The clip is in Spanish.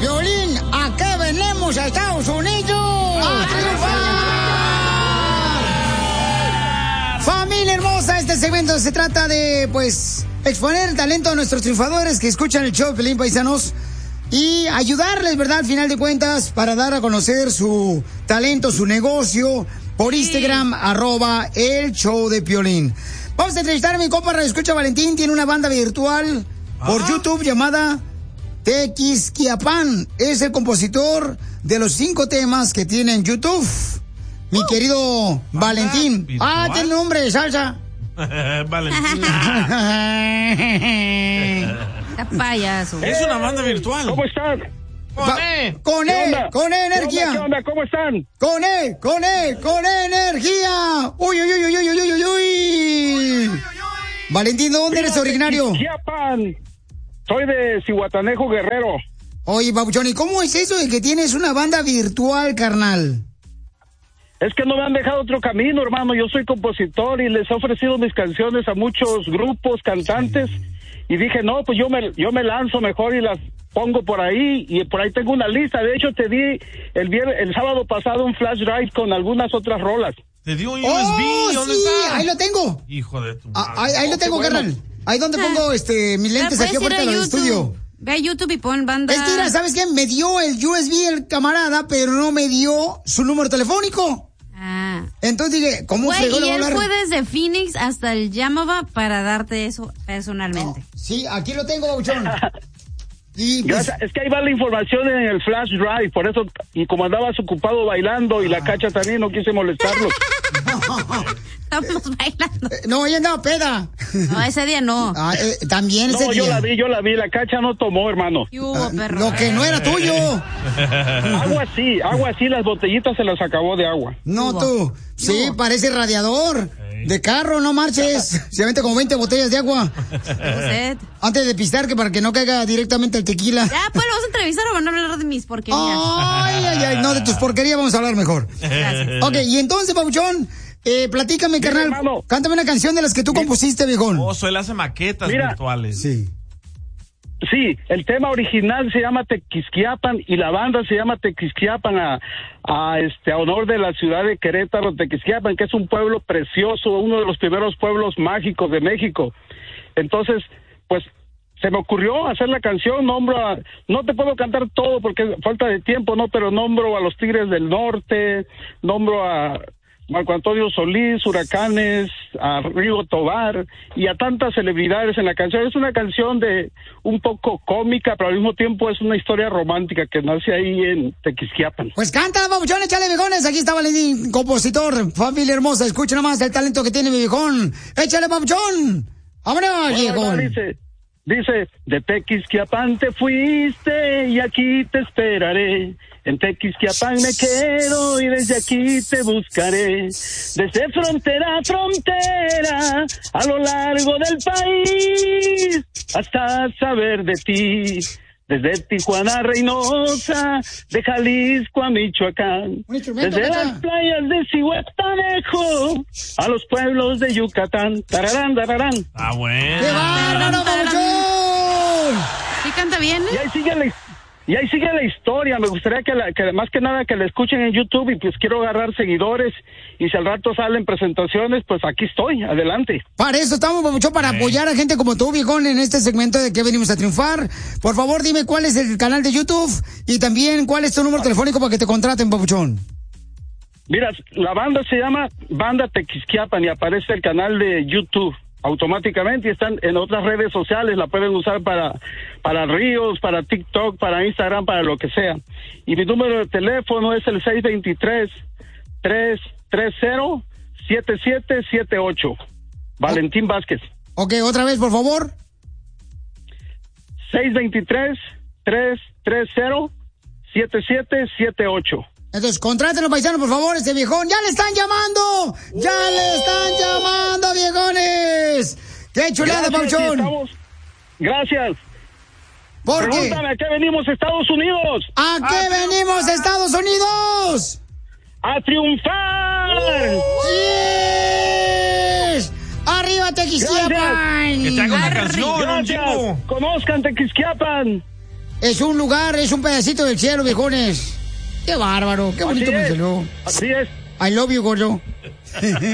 Piolín, ¿a qué venimos a Estados Unidos? ¡A triunfar! Familia hermosa, este segmento se trata de, pues, exponer el talento de nuestros triunfadores que escuchan el show de Piolín, paisanos, y ayudarles, ¿verdad?, al final de cuentas, para dar a conocer su talento, su negocio, por Instagram, @el show de Piolín. Vamos a entrevistar a mi compa Radio Escucha Valentín, tiene una banda virtual por YouTube llamada Tequisquiapan. Es el compositor de los 5 temas que tiene en YouTube. Mi querido Valentín. ¿Virtual? Tiene nombre de salsa. Valentín. Payaso. Es una banda virtual. ¿Cómo están? Con energía. ¿Qué onda? ¿Cómo están? Con energía. Uy. Valentín, ¿de dónde eres originario? Chiapan. Soy de Zihuatanejo, Guerrero. Oye, Papuchón, ¿y cómo es eso de que tienes una banda virtual, carnal? Es que no me han dejado otro camino, hermano. Yo soy compositor y les he ofrecido mis canciones a muchos grupos, cantantes. Y dije, no, pues yo me lanzo mejor y las pongo por ahí. Y por ahí tengo una lista. De hecho, te di el sábado pasado un flash drive con algunas otras rolas. ¿Te dio un USB? ¿Dónde está? Ahí lo tengo. Hijo de tu madre. Ahí lo tengo, carnal. Ahí donde pongo mis lentes aquí afuera del estudio. Ve a YouTube y pon banda. Es que, mira, ¿sabes qué? Me dio el USB el camarada, pero no me dio su número telefónico. Entonces dije, ¿cómo fregó le voy a hablar? Y él fue desde Phoenix hasta el Yamava para darte eso personalmente. Sí, aquí lo tengo, Babuchón. Y pues, es que ahí va la información en el flash drive, por eso, y como andabas ocupado bailando y la Cacha también, no quise molestarlo. Estamos bailando. No, ella andaba peda. No, ese día no. También ese día. No, yo la vi, la Cacha no tomó, hermano. Lo que no era tuyo. Agua sí, las botellitas se las acabó de agua. No, tú. Sí, parece radiador. De carro, no marches. Se aventa como 20 botellas de agua. Antes de pistar, que para que no caiga directamente el tequila. Ya, pues, ¿lo vas a entrevistar o van a hablar de mis porquerías? Ay, no, de tus porquerías vamos a hablar mejor. Gracias. Ok, y entonces, Pabuchón, platícame, carnal. Hermano. Cántame una canción de las que tú compusiste, viejón. Él hace maquetas virtuales. Sí. Sí, el tema original se llama Tequisquiapan y la banda se llama Tequisquiapan a honor de la ciudad de Querétaro, Tequisquiapan, que es un pueblo precioso, uno de los primeros pueblos mágicos de México. Entonces, pues, se me ocurrió hacer la canción, no te puedo cantar todo porque falta de tiempo, ¿no? Pero nombro a los Tigres del Norte, nombro a Marco Antonio Solís, Huracanes, a Rigo Tobar y a tantas celebridades en la canción. Es una canción de un poco cómica, pero al mismo tiempo es una historia romántica que nace ahí en Tequisquiapan. Pues canta, Babuchón, échale, viejones. Aquí está Valentín, compositor, familia hermosa. Escucha nomás el talento que tiene mi viejón. Échale, Babuchón. ¡Vámonos, viejón! Dice, de Tequisquiapan te fuiste y aquí te esperaré. En Tequisquiapan me quedo y desde aquí te buscaré. Desde frontera a frontera, a lo largo del país, hasta saber de ti. Desde Tijuana a Reynosa, de Jalisco a Michoacán. Desde las playas de Zihuatanejo a los pueblos de Yucatán. Tararán, tararán. Ah, bueno. ¡Qué bárbaro, Babuchón! Sí canta bien, ¿eh? Y ahí sigue la historia. Me gustaría que más que nada que la escuchen en YouTube y pues quiero agarrar seguidores y si al rato salen presentaciones, pues aquí estoy, adelante. Para eso estamos, Papuchón, para apoyar a gente como tú, viejón, en este segmento de que venimos a triunfar. Por favor, dime cuál es el canal de YouTube y también cuál es tu número telefónico para que te contraten, Papuchón. Mira, la banda se llama Banda Tequisquiapan y aparece el canal de YouTube automáticamente y están en otras redes sociales, la pueden usar para Reels, para TikTok, para Instagram, para lo que sea. Y mi número de teléfono es el 623-330-7778. Valentín Vázquez. Ok, otra vez, por favor. 623-330-7778. Entonces, contrátenlo, paisanos, por favor, este viejón. ¡Ya le están llamando! ¡Ya le están llamando, viejones! ¡Qué chulada, Papuchón! Gracias. ¿Por qué? Pregúntame, ¿a qué venimos, Estados Unidos? ¿A qué venimos, Estados Unidos? ¡A triunfar! ¡Yes! ¡Arriba, Tequisquiapan! Que te haga una canción, un Gracias. chico. Conozcan Tequisquiapan. es un lugar, es un pedacito del cielo, viejones. Qué bárbaro, qué bonito me salió. Así es. I love you, gordo.